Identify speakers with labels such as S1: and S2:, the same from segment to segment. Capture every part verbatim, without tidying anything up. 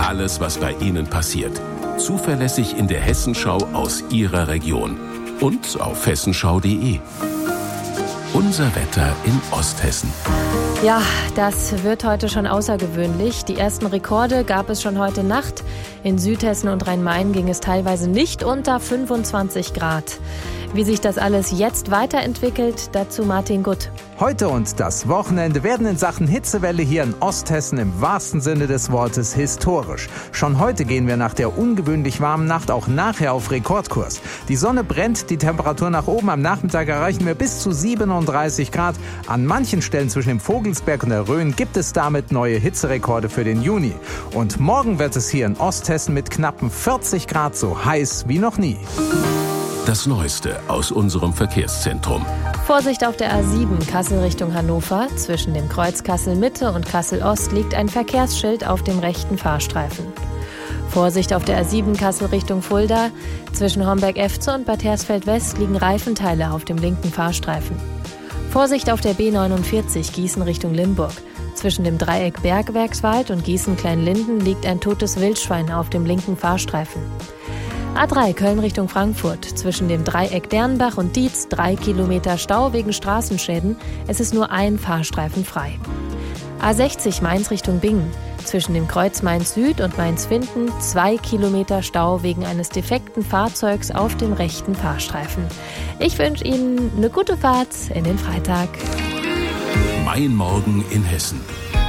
S1: alles, was bei Ihnen passiert. Zuverlässig in der Hessenschau aus Ihrer Region. Und auf hessenschau punkt de. Unser Wetter in Osthessen.
S2: Ja, das wird heute schon außergewöhnlich. Die ersten Rekorde gab es schon heute Nacht. In Südhessen und Rhein-Main ging es teilweise nicht unter fünfundzwanzig Grad. Wie sich das alles jetzt weiterentwickelt, dazu Martin Gutt.
S3: Heute und das Wochenende werden in Sachen Hitzewelle hier in Osthessen im wahrsten Sinne des Wortes historisch. Schon heute gehen wir nach der ungewöhnlich warmen Nacht auch nachher auf Rekordkurs. Die Sonne brennt, die Temperatur nach oben. Am Nachmittag erreichen wir bis zu siebenunddreißig Grad. An manchen Stellen zwischen dem Vogelsberg und der Rhön gibt es damit neue Hitzerekorde für den Juni. Und morgen wird es hier in Osthessen mit knappen vierzig Grad so heiß wie noch nie.
S1: Das Neueste aus unserem Verkehrszentrum.
S2: Vorsicht auf der A sieben Kassel Richtung Hannover. Zwischen dem Kreuz Kassel-Mitte und Kassel-Ost liegt ein Verkehrsschild auf dem rechten Fahrstreifen. Vorsicht auf der A sieben Kassel Richtung Fulda. Zwischen Homberg-Efze und Bad Hersfeld-West liegen Reifenteile auf dem linken Fahrstreifen. Vorsicht auf der B neunundvierzig Gießen Richtung Limburg. Zwischen dem Dreieck Bergwerkswald und Gießen-Kleinlinden liegt ein totes Wildschwein auf dem linken Fahrstreifen. A drei Köln Richtung Frankfurt. Zwischen dem Dreieck Dernbach und Dietz drei Kilometer Stau wegen Straßenschäden. Es ist nur ein Fahrstreifen frei. A sechzig Mainz Richtung Bingen. Zwischen dem Kreuz Mainz Süd und Mainz-Winden zwei Kilometer Stau wegen eines defekten Fahrzeugs auf dem rechten Fahrstreifen. Ich wünsche Ihnen eine gute Fahrt in den Freitag.
S1: Mein Morgen in Hessen.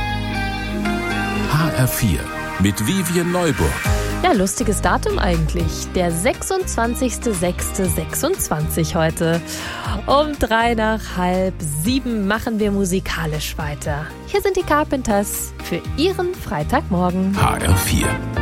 S1: H R vier mit Vivian Neuburg.
S2: Ja, lustiges Datum eigentlich. Der sechsundzwanzigster sechster sechsundzwanzig heute. Um drei nach halb sieben machen wir musikalisch weiter. Hier sind die Carpenters für Ihren Freitagmorgen.
S1: H R vier.